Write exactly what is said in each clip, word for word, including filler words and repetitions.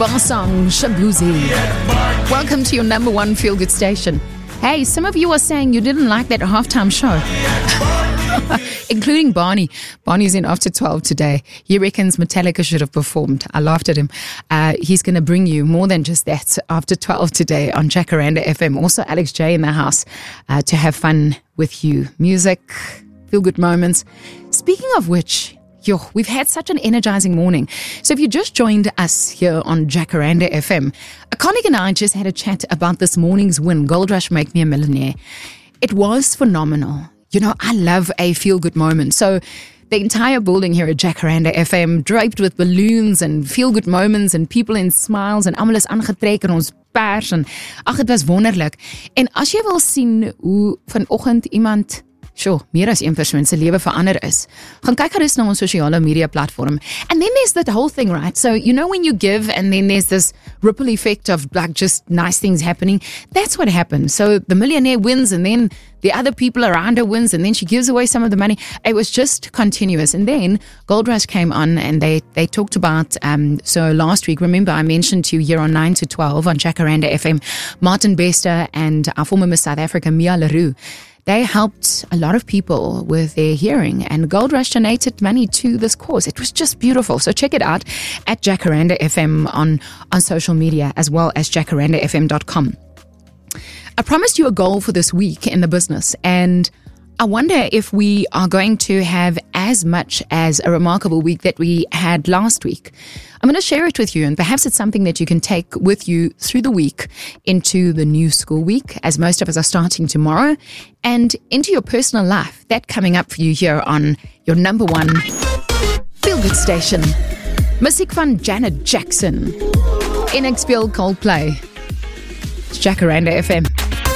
Basang Shabuzi. Welcome to your number one feel-good station. Hey, some of you are saying you didn't like that halftime show. Including Barney. Barney's in After twelve today. He reckons Metallica should have performed. I laughed at him. Uh, he's going to bring you more than just that After twelve today on Jacaranda F M. Also Alex J in the house uh, to have fun with you. Music, feel-good moments. Speaking of which, yo, we've had such an energizing morning. So if you just joined us here on Jacaranda F M, a colleague and I just had a chat about this morning's win, Gold Rush Make Me a Millionaire. It was phenomenal. You know, I love a feel-good moment. So the entire building here at Jacaranda F M, draped with balloons and feel-good moments and people in smiles en almal is aangetrek in ons pers en ag, dit was wonderlik. En as jy wil sien hoe vanoggend iemand Sure, meer as een persoon se lewe verander is, gaan kyk gerus na ons sosiale media platform. And then there's that whole thing, right? So, you know when you give and then there's this ripple effect of like just nice things happening? That's what happened. So the millionaire wins and then the other people around her wins and then she gives away some of the money. It was just continuous. And then Gold Rush came on and they, they talked about, um, so last week, remember I mentioned to you here on nine to twelve on Jacaranda F M, Martin Bester and our former Miss South Africa, Mia Leroux. They helped a lot of people with their hearing, and Gold Rush donated money to this cause. It was just beautiful. So check it out at Jacaranda F M on, on social media, as well as jacaranda f m dot com. I promised you a goal for this week in the business, and I wonder if we are going to have as much as a remarkable week that we had last week. I'm going to share it with you, and perhaps it's something that you can take with you through the week into the new school week, as most of us are starting tomorrow, and into your personal life. That coming up for you here on your number one feel-good station. Music van Janet Jackson. In X P L Coldplay. It's Jacaranda F M.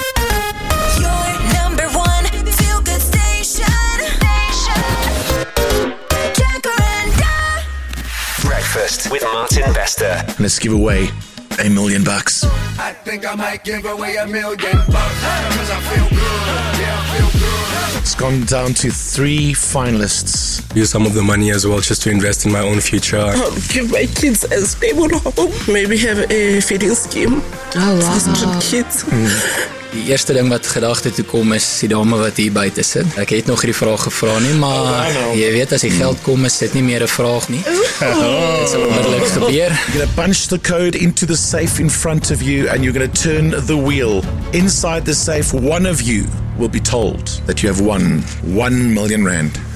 Breakfast with Martin Bester. Let's give away a million bucks. I think I might give away a million bucks because I feel good. Yeah, I feel good. It's gone down to three finalists. Use some of the money as well just to invest in my own future. Um, give my kids a stable home. Maybe have a feeding scheme. Oh, wow. six hundred kids. Mm. Die eerste ding wat gedagte toe kom is die dame wat hier buite sit. Ek het nog hierdie vraag gevra nie, maar oh, jy weet as die geld kom is dit nie meer 'n vraag nie. Oh. Dit sal onmiddellik gebeur. You're going to punch the code into the safe in front of you and you're going to turn the wheel. Inside the safe, one of you will be told that you have won one million rand.